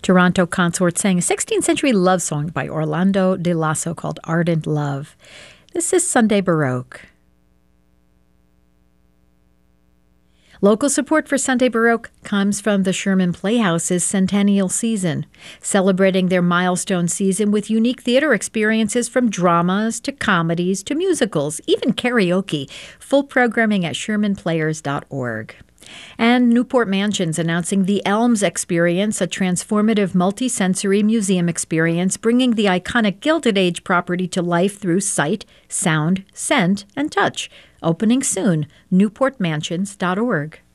Toronto Consort sang a 16th century love song by Orlando de Lasso called Ardent Love. This is Sunday Baroque. Local support for Sunday Baroque comes from the Sherman Playhouse's centennial season, celebrating their milestone season with unique theater experiences from dramas to comedies to musicals, even karaoke. Full programming at shermanplayers.org. And Newport Mansions announcing the Elms Experience, a transformative multi-sensory museum experience bringing the iconic Gilded Age property to life through sight, sound, scent, and touch. Opening soon, newportmansions.org.